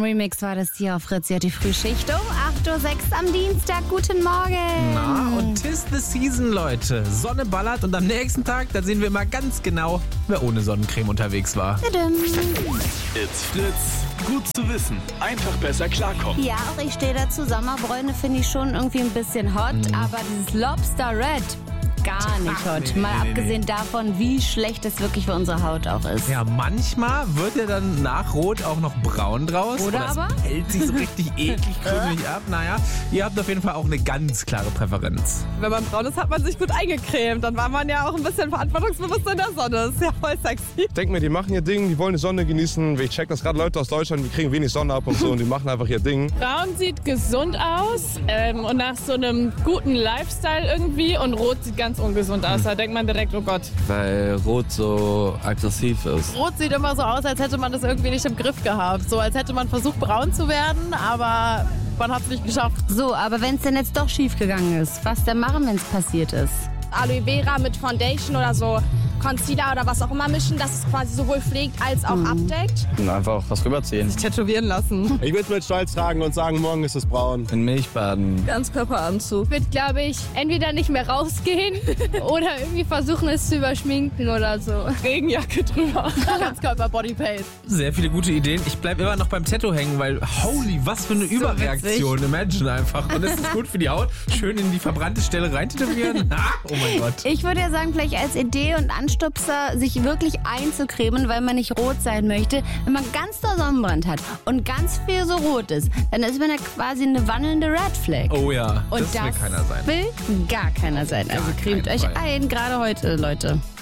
Remix war das hier auf Fritz. Ja, die Frühschicht um 8.06 Uhr am Dienstag. Guten Morgen. Na, und 'tis the season, Leute. Sonne ballert und am nächsten Tag, da sehen wir immer ganz genau, wer ohne Sonnencreme unterwegs war. It's Fritz. Gut zu wissen. Einfach besser klarkommen. Ja, auch ich stehe dazu. Sommerbräune finde ich schon irgendwie ein bisschen hot, aber dieses Lobster Red, gar nicht hot. Mal abgesehen davon, wie schlecht es wirklich für unsere Haut auch ist. Ja, manchmal wird ja dann nach Rot auch noch braun draus. Oder es aber? hält sich so richtig eklig krümelig ab. Naja, ihr habt auf jeden Fall auch eine ganz klare Präferenz. Wenn man braun ist, hat man sich gut eingecremt. Dann war man ja auch ein bisschen verantwortungsbewusst in der Sonne. Das ist ja voll sexy. Ich denke mir, die machen ihr Ding, die wollen die Sonne genießen. Ich check das gerade Leute aus Deutschland, die kriegen wenig Sonne ab und so und die machen einfach ihr Ding. Braun sieht gesund aus und nach so einem guten Lifestyle irgendwie und Rot sieht ganz ungesund aus. Da denkt man direkt, oh Gott. Weil Rot so aggressiv ist. Rot sieht immer so aus, als hätte man das irgendwie nicht im Griff gehabt. So als hätte man versucht, braun zu werden, aber man hat es nicht geschafft. So, aber wenn es denn jetzt doch schief gegangen ist, was denn machen, wenn es passiert ist? Aloe Vera mit Foundation oder so Concealer oder was auch immer mischen, dass es quasi sowohl pflegt als auch abdeckt. Und einfach was rüberziehen. Tätowieren lassen. Ich würde es mit Stolz tragen und sagen, morgen ist es braun. In Milch baden. Ganzkörperanzug. Wird, glaube ich, entweder nicht mehr rausgehen oder irgendwie versuchen, es zu überschminken oder so. Regenjacke drüber. Ganzkörper Bodypaint. Sehr viele gute Ideen. Ich bleibe immer noch beim Tattoo hängen, weil holy, was für eine Überreaktion. Imagine einfach. Und es ist gut für die Haut. Schön in die verbrannte Stelle rein tätowieren. Oh mein Gott. Ich würde ja sagen, vielleicht als Idee und Anstupser, sich wirklich einzucremen, weil man nicht rot sein möchte. Wenn man ganz doll Sonnenbrand hat und ganz viel so rot ist, dann ist man ja quasi eine wandelnde Red Flag. Oh ja, Und das will keiner sein. will gar keiner sein. Also cremt euch keinen Fall. ein, gerade heute, Leute.